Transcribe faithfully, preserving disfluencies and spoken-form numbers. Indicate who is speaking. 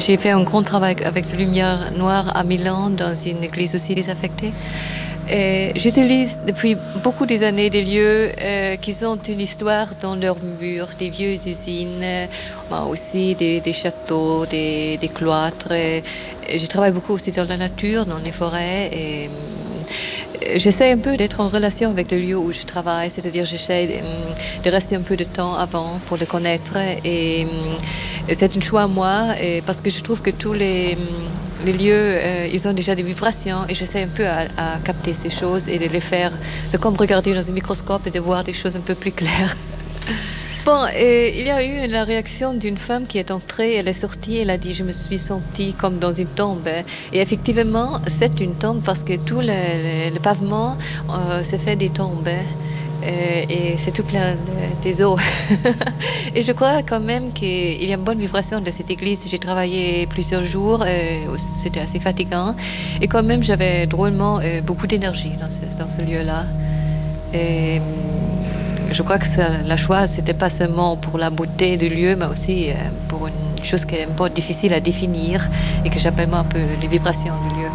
Speaker 1: J'ai fait un grand travail avec la lumière noire à Milan, dans une église aussi désaffectée. Et j'utilise depuis beaucoup des années des lieux euh, qui ont une histoire dans leurs murs, des vieilles usines, euh, aussi des, des châteaux, des, des cloîtres. Et, et je travaille beaucoup aussi dans la nature, dans les forêts. Et, euh, j'essaie un peu d'être en relation avec le lieu où je travaille, c'est-à-dire j'essaie de, de rester un peu de temps avant pour le connaître. Et, et c'est un choix à moi, et parce que je trouve que tous les... Les lieux, euh, ils ont déjà des vibrations et j'essaie un peu à, à capter ces choses et de les faire. C'est comme regarder dans un microscope et de voir des choses un peu plus claires. Bon, et il y a eu la réaction d'une femme qui est entrée, elle est sortie, elle a dit « je me suis sentie comme dans une tombe ». Et effectivement, c'est une tombe parce que tout le, le, le pavement euh, s'est fait des tombes. Euh, et c'est tout plein des eaux. Et je crois quand même qu'il y a une bonne vibration de cette église. J'ai travaillé plusieurs jours, euh, c'était assez fatigant. Et quand même, j'avais drôlement euh, beaucoup d'énergie dans ce, dans ce lieu-là. Et je crois que ça, la choix, c'était pas seulement pour la beauté du lieu, mais aussi euh, pour une chose qui est un peu difficile à définir et que j'appelle moi un peu les vibrations du lieu.